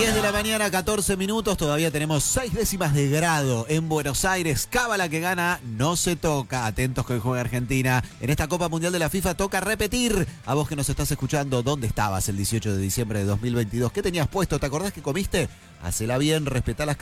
10 de la mañana, 14 minutos, todavía tenemos 6 décimas de grado en Buenos Aires. Cábala que gana, no se toca. Atentos que hoy juega Argentina. En esta Copa Mundial de la FIFA toca repetir. A vos que nos estás escuchando, ¿dónde estabas el 18 de diciembre de 2022? ¿Qué tenías puesto? ¿Te acordás que comiste? Hacela bien, respetá las